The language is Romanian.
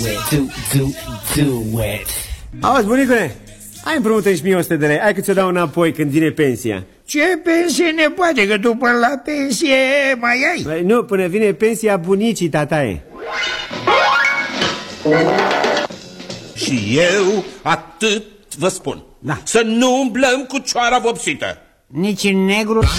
Do it. Auzi, bunicule, hai împrumută-mi și mie 100 de lei. Hai că ți-o dau înapoi când vine pensia. Ce pensie ne poate, că tu până la pensie mai ai? Băi, nu, până vine pensia bunicii, tataie. Și eu atât vă spun. Da. Să nu umblăm cu cioara vopsită. Nici în negru.